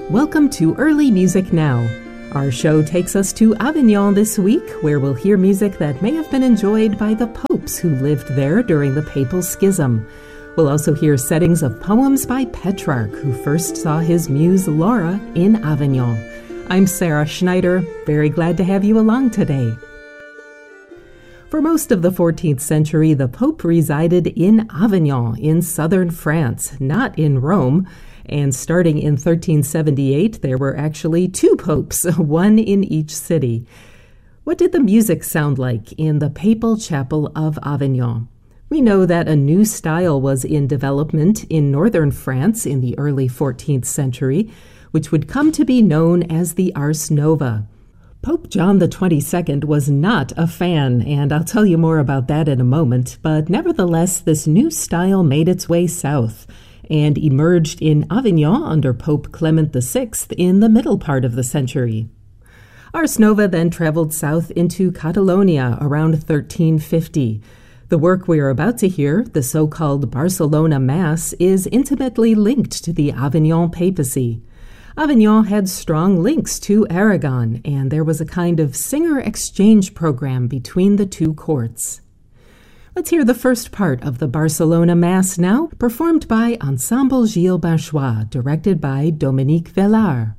Welcome to Early Music Now. Our show takes us to Avignon this week, where we'll hear music that may have been enjoyed by the popes who lived there during the Papal Schism. We'll also hear settings of poems by Petrarch, who first saw his muse Laura in Avignon. I'm Sarah Schneider, very glad to have you along today. For most of the 14th century, the Pope resided in Avignon in southern France, not in Rome. And starting in 1378, there were actually two popes, one in each city. What did the music sound like in the Papal Chapel of Avignon? We know that a new style was in development in northern France in the early 14th century, which would come to be known as the Ars Nova. Pope John XXII was not a fan, and I'll tell you more about that in a moment, but nevertheless, this new style made its way south and emerged in Avignon under Pope Clement VI in the middle part of the century. Ars Nova then traveled south into Catalonia around 1350. The work we are about to hear, the so-called Barcelona Mass, is intimately linked to the Avignon papacy. Avignon had strong links to Aragon, and there was a kind of singer exchange program between the two courts. Let's hear the first part of the Barcelona Mass now, performed by Ensemble Gilles Bachois, directed by Dominique Vellard.